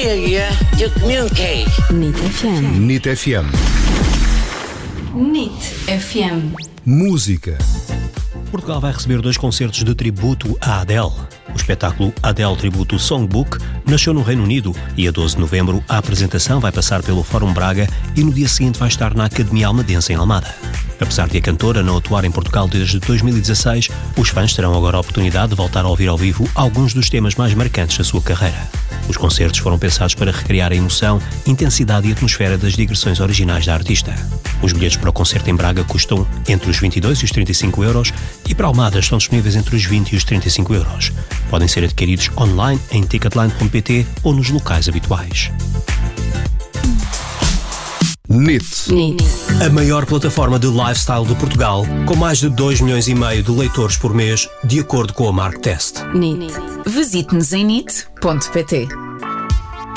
failure to communicate. NIT FM. NIT FM. NIT FM. Música. Portugal vai receber 2 concertos de tributo à Adele. O espetáculo Adele Tributo Songbook nasceu no Reino Unido e a 12 de novembro a apresentação vai passar pelo Fórum Braga e no dia seguinte vai estar na Academia Almadense em Almada. Apesar de a cantora não atuar em Portugal desde 2016, os fãs terão agora a oportunidade de voltar a ouvir ao vivo alguns dos temas mais marcantes da sua carreira. Os concertos foram pensados para recriar a emoção, intensidade e atmosfera das digressões originais da artista. Os bilhetes para o concerto em Braga custam entre os 22 e os 35 euros e para Almada estão disponíveis entre os 20 e os 35 euros. Podem ser adquiridos online em ticketline.pt ou nos locais habituais. NIT. A maior plataforma de lifestyle de Portugal, com mais de 2,5 milhões de leitores por mês, de acordo com a Marktest. NIT. Visite-nos em nit.pt.